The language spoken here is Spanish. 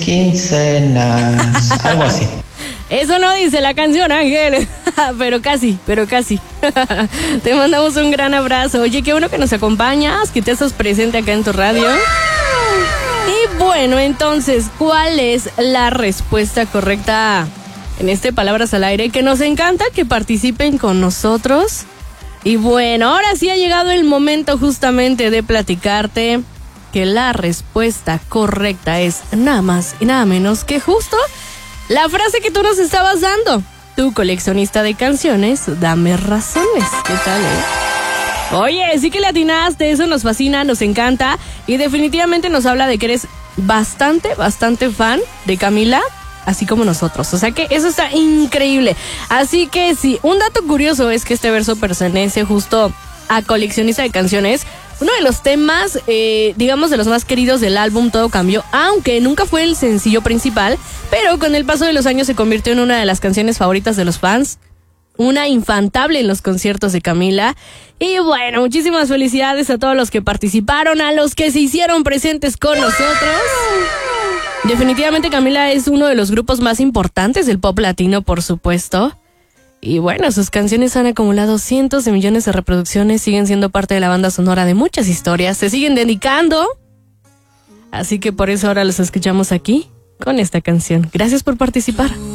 quincenas, algo así. Eso no dice la canción, Ángel, pero casi. Te mandamos un gran abrazo. Oye, qué bueno que nos acompañas, que te estás presente acá en tu radio. Y bueno, entonces, ¿cuál es la respuesta correcta en este Palabras al Aire? Que nos encanta que participen con nosotros. Y bueno, ahora sí ha llegado el momento justamente de platicarte que la respuesta correcta es nada más y nada menos que justo la frase que tú nos estabas dando. Tu coleccionista de canciones, dame razones. ¿Qué tal, Oye, sí que le atinaste, eso nos fascina, nos encanta. Y definitivamente nos habla de que eres bastante fan de Camila, así como nosotros. O sea que eso está increíble. Así que sí, un dato curioso es que este verso pertenece justo a Coleccionista de Canciones. Uno de los temas, digamos, de los más queridos del álbum Todo Cambió, aunque nunca fue el sencillo principal, pero con el paso de los años se convirtió en una de las canciones favoritas de los fans, una infantable en los conciertos de Camila. Y bueno, muchísimas felicidades a todos los que participaron, a los que se hicieron presentes con nosotros. Definitivamente Camila es uno de los grupos más importantes del pop latino, por supuesto. Y bueno, sus canciones han acumulado cientos de millones de reproducciones, siguen siendo parte de la banda sonora de muchas historias, se siguen dedicando. Así que por eso ahora los escuchamos aquí con esta canción. Gracias por participar.